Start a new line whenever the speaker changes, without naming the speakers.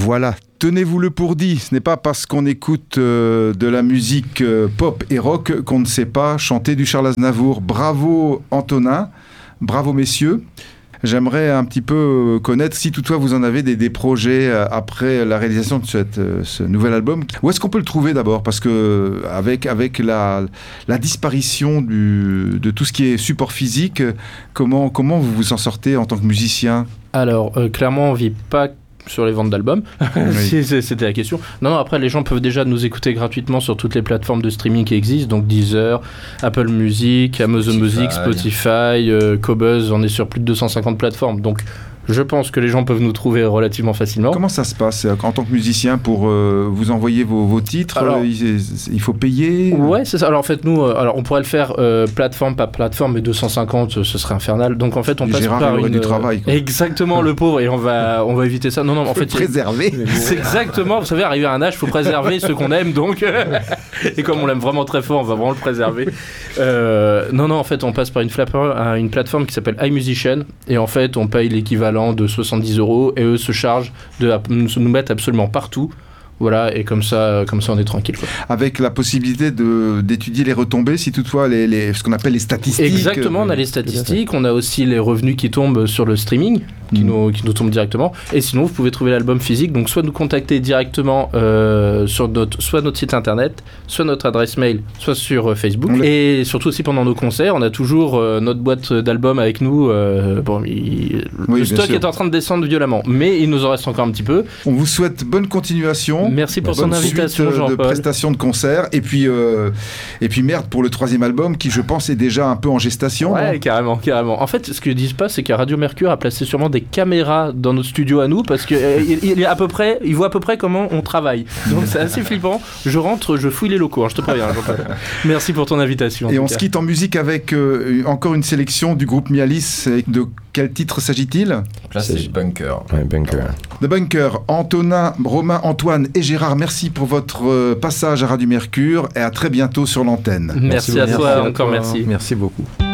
Voilà, tenez-vous-le pour dit, ce n'est pas parce qu'on écoute de la musique pop et rock qu'on ne sait pas chanter du Charles Aznavour. Bravo Antonin, bravo messieurs. J'aimerais un petit peu connaître si toutefois vous en avez des projets après la réalisation de ce nouvel album. Où est-ce qu'on peut le trouver d'abord ? Parce que avec la disparition de tout ce qui est support physique, comment vous vous en sortez en tant que musicien ?
Alors, clairement, on vit pas sur les ventes d'albums, si c'était la question. Non, après, les gens peuvent déjà nous écouter gratuitement sur toutes les plateformes de streaming qui existent, donc Deezer, Apple Music, Amazon Music, Spotify, Qobuz, on est sur plus de 250 plateformes, donc je pense que les gens peuvent nous trouver relativement facilement.
Comment ça se passe en tant que musicien pour vous envoyer vos titres ? Alors, il faut payer ?
Ouais, c'est ça. Alors en fait, nous, on pourrait le faire plateforme par plateforme, mais 250, ce serait infernal. Donc en fait, on passe par
du travail. Quoi.
Exactement, le pauvre, et on va éviter ça. Non, en fait,
préserver.
C'est exactement. Vous savez, arriver à un âge, il faut préserver ceux qu'on aime, donc. Et comme on l'aime vraiment très fort, on va vraiment le préserver. Non, en fait, on passe par une plateforme qui s'appelle iMusician, et en fait, on paye l'équivalent de 70 € et eux se chargent de nous mettre absolument partout. Voilà, et comme ça on est tranquille, quoi.
Avec la possibilité d'étudier les retombées, si toutefois ce qu'on appelle les statistiques.
Exactement, on a les statistiques, on a aussi les revenus qui tombent sur le streaming, qui nous tombent directement. Et sinon, vous pouvez trouver l'album physique, donc soit nous contacter directement sur soit notre site internet, soit notre adresse mail, soit sur Facebook. Et surtout aussi pendant nos concerts, on a toujours notre boîte d'albums avec nous. Le stock est en train de descendre violemment, mais il nous en reste encore un petit peu.
On vous souhaite bonne continuation.
Merci pour son invitation, Jean-Paul.
De prestations de concerts et puis merde pour le 3e album qui, je pense, est déjà un peu en gestation.
Ouais, carrément. En fait, ce qu'ils disent pas, c'est qu'à Radio Mercure a placé sûrement des caméras dans notre studio à nous parce que il voit à peu près comment on travaille. Donc c'est assez flippant. Je rentre, je fouille les locaux. Je te préviens, Jean-Paul. Merci pour ton invitation.
Et on se quitte en musique avec encore une sélection du groupe Mialis. De quel titre s'agit-il ?
Là, c'est Bunker.
Ouais, Bunker.
The Bunker. Antonin, Romain, Antoine et Gérard, merci pour votre passage à Radio Mercure et à très bientôt sur l'antenne.
Merci à toi, encore merci.
Merci beaucoup.